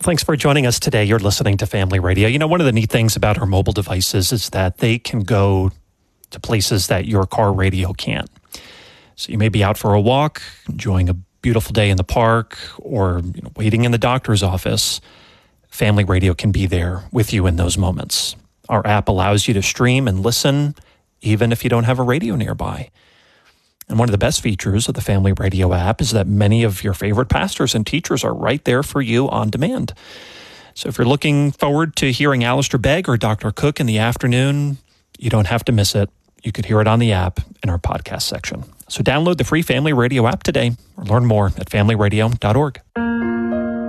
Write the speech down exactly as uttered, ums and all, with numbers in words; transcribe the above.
Thanks for joining us today. You're listening to Family Radio. You know, one of the neat things about our mobile devices is that they can go to places that your car radio can't. So you may be out for a walk, enjoying a beautiful day in the park, or you know, waiting in the doctor's office. Family Radio can be there with you in those moments. Our app allows you to stream and listen even if you don't have a radio nearby. And one of the best features of the Family Radio app is that many of your favorite pastors and teachers are right there for you on demand. So if you're looking forward to hearing Alistair Begg or Doctor Cook in the afternoon, you don't have to miss it. You could hear it on the app in our podcast section. So download the free Family Radio app today or learn more at family radio dot org.